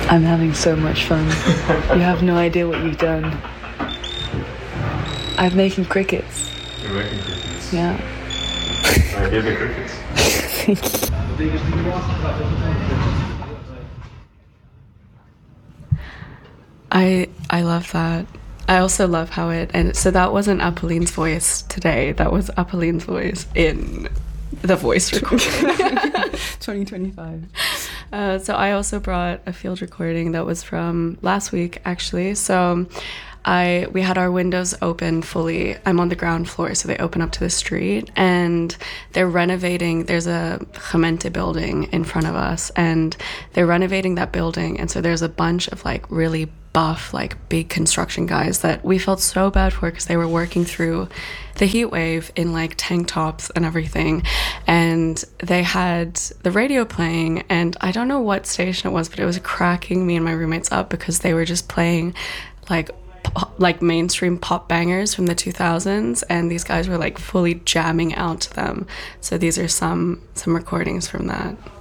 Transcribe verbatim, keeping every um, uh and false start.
I'm having so much fun. You have no idea what you've done. I'm making crickets. You're making crickets? Yeah. I give the crickets. Thank you. I I love that. I also love how it, and so that wasn't Apolline's voice today, that was Apolline's voice in the voice recording. twenty twenty-five. Uh, so I also brought a field recording that was from last week, actually. So I we had our windows open fully. I'm on the ground floor, so they open up to the street, and they're renovating. There's a Gemeente building in front of us, and they're renovating that building. And so there's a bunch of like really buff, like big construction guys that we felt so bad for because they were working through the heat wave in like tank tops and everything, and they had the radio playing, and I don't know what station it was, but it was cracking me and my roommates up because they were just playing like pop, like mainstream pop bangers from the two thousands, and these guys were like fully jamming out to them. So these are some some recordings from that.